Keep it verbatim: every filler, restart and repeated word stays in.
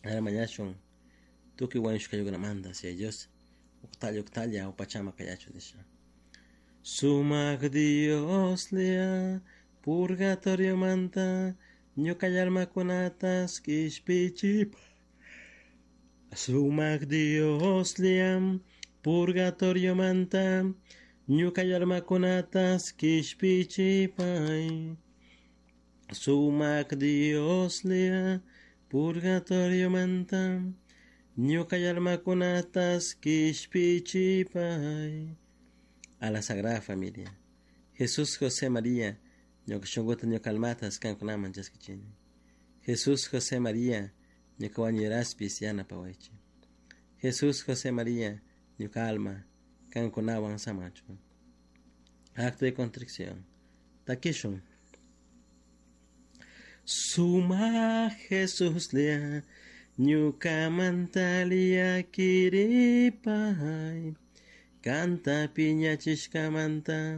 Ara mañachon, tuki wanshuka yugramanda, si ellos, uktalla uktalla, o pachama kayacho disha. Sumak Dios lea, purgatorio manta, ñukayalma kunatas kishpichip. Sumak Dios liam, purgatorio manta, ñukayalma kunatas kishpichipay. Sumak Dios lea, purgatorio manta, ñukayalma kunatas kishpichipay. A la Sagrada Familia. Jesús, José, María, ñokashongota ñokalmatas kankunaman chaskichini. Jesús, José, María, ñokawañiraspis yana pawaichi. Jesús, José, María, ñokalma kankunawan samacho. Acto de contrición. Takishon. Suma Jesús lea, ñukamantalia kiripay. Canta piña chiscamanta,